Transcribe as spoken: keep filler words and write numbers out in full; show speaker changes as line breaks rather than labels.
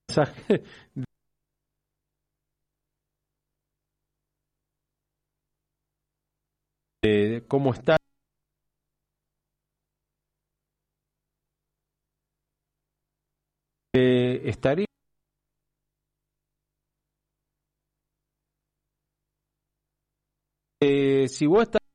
mensaje de cómo está. Eh, estaría eh, si vos estás